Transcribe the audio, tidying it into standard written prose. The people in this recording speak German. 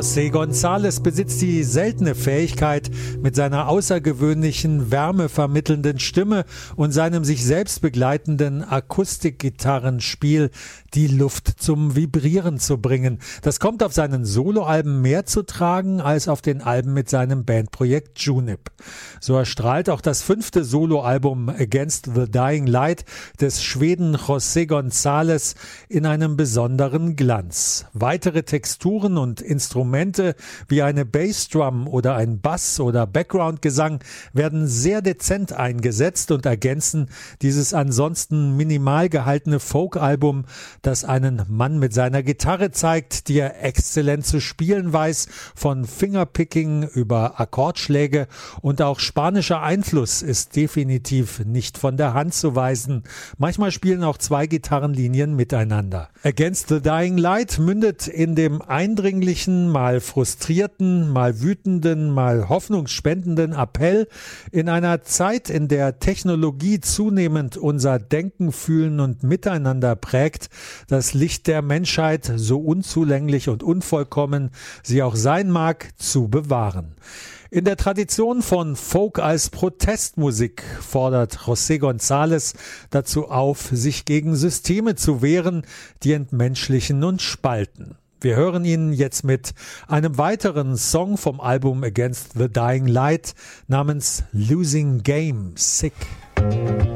José González besitzt die seltene Fähigkeit, mit seiner außergewöhnlichen, wärmevermittelnden Stimme und seinem sich selbst begleitenden Akustikgitarrenspiel die Luft zum Vibrieren zu bringen. Das kommt auf seinen Soloalben mehr zu tragen als auf den Alben mit seinem Bandprojekt Junip. So erstrahlt auch das 5. Soloalbum Against the Dying Light des Schweden José González in einem besonderen Glanz. Weitere Texturen und Instrumente wie eine Bassdrum oder ein Bass- oder Backgroundgesang werden sehr dezent eingesetzt und ergänzen dieses ansonsten minimal gehaltene Folkalbum, das einen Mann mit seiner Gitarre zeigt, die er exzellent zu spielen weiß, von Fingerpicking über Akkordschläge, und auch spanischer Einfluss ist definitiv nicht von der Hand zu weisen. Manchmal spielen auch 2 Gitarrenlinien miteinander. Against the Dying Light mündet in dem eindringlichen, mal frustrierten, mal wütenden, mal hoffnungsspendenden Appell in einer Zeit, in der Technologie zunehmend unser Denken, Fühlen und Miteinander prägt, das Licht der Menschheit, so unzulänglich und unvollkommen sie auch sein mag, zu bewahren. In der Tradition von Folk als Protestmusik fordert José González dazu auf, sich gegen Systeme zu wehren, die entmenschlichen und spalten. Wir hören ihn jetzt mit einem weiteren Song vom Album Against the Dying Light namens Losing Game, Sick.